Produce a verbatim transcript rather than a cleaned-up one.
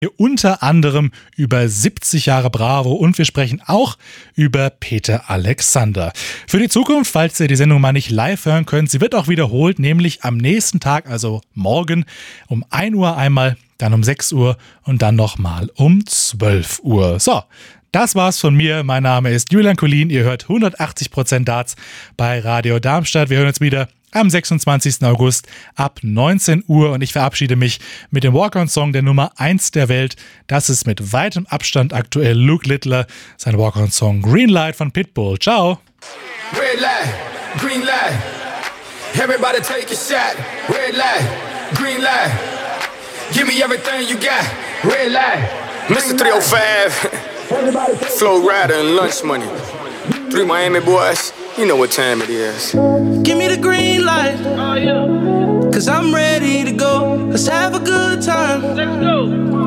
Unter anderem über siebzig Jahre Bravo und wir sprechen auch über Peter Alexander. Für die Zukunft, falls ihr die Sendung mal nicht live hören könnt, sie wird auch wiederholt, nämlich am nächsten Tag, also morgen um ein Uhr einmal, dann um sechs Uhr und dann nochmal um zwölf Uhr. So, das war's von mir. Mein Name ist Julian Collin. Ihr hört hundertachtzig Prozent Darts bei Radio Darmstadt. Wir hören uns wieder am sechsundzwanzigsten August ab neunzehn Uhr und ich verabschiede mich mit dem Walk-On-Song der Nummer eins der Welt. Das ist mit weitem Abstand aktuell Luke Littler, sein Walk-On-Song Green Light von Pitbull. Ciao! Red light, green light, everybody take a shot. Red light, green light, give me everything you got. Red light, Mister three oh five, Flow Rider and Lunch Money. Three Miami boys, you know what time it is. Give me the green light, oh, yeah. Cause I'm ready to go. Let's have a good time. Let's go.